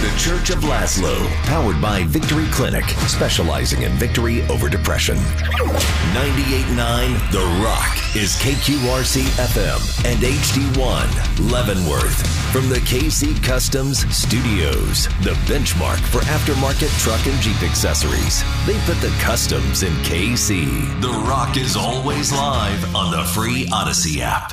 The Church of Laszlo, powered by Victory Clinic, specializing in victory over depression. 98.9 The Rock is KQRC FM and HD1 Leavenworth. From the KC Customs Studios, the benchmark for aftermarket truck and Jeep accessories. They put the customs in KC. The Rock is always live on the free Odyssey app.